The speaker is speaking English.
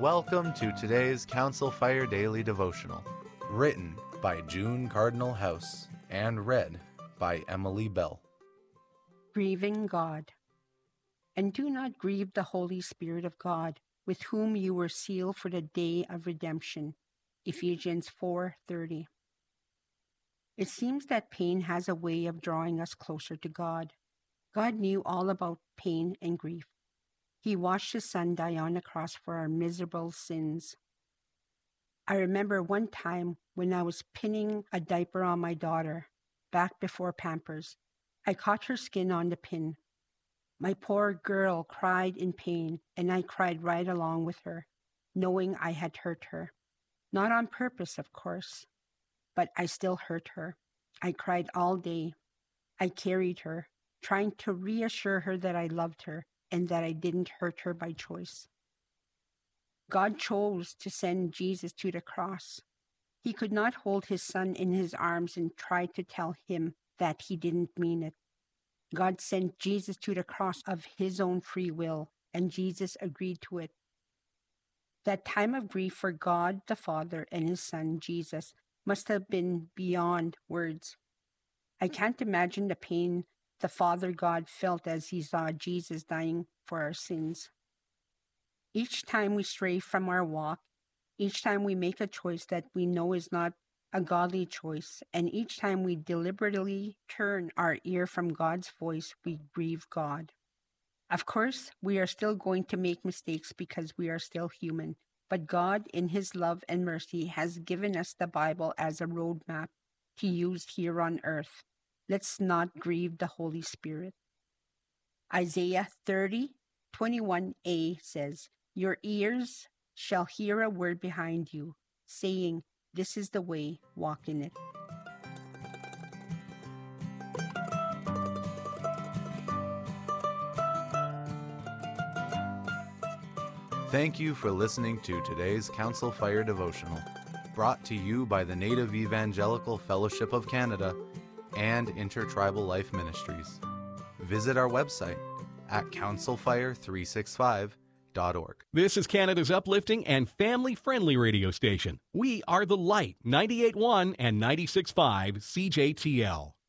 Welcome to today's Council Fire Daily Devotional, written by June Cardinal House and read by Emily Bell. Grieving God. And do not grieve the Holy Spirit of God, with whom you were sealed for the day of redemption. Ephesians 4:30. It seems that pain has a way of drawing us closer to God. God knew all about pain and grief. He watched his son die on the cross for our miserable sins. I remember one time when I was pinning a diaper on my daughter, back before Pampers. I caught her skin on the pin. My poor girl cried in pain, and I cried right along with her, knowing I had hurt her. Not on purpose, of course, but I still hurt her. I cried all day. I carried her, trying to reassure her that I loved her and that I didn't hurt her by choice. God chose to send Jesus to the cross. He could not hold his son in his arms and try to tell him that he didn't mean it. God sent Jesus to the cross of his own free will, and Jesus agreed to it. That time of grief for God the Father and his son Jesus must have been beyond words. I can't imagine the pain the Father God felt as he saw Jesus dying for our sins. Each time we stray from our walk, each time we make a choice that we know is not a godly choice, and each time we deliberately turn our ear from God's voice, we grieve God. Of course, we are still going to make mistakes because we are still human, but God, in his love and mercy, has given us the Bible as a roadmap to use here on earth. Let's not grieve the Holy Spirit. Isaiah 30:21a says, "Your ears shall hear a word behind you, saying, 'This is the way, walk in it.'" Thank you for listening to today's Council Fire Devotional, brought to you by the Native Evangelical Fellowship of Canada and Intertribal Life Ministries. Visit our website at councilfire365.org. This is Canada's uplifting and family-friendly radio station. We are The Light, 98.1 and 96.5 CJTL.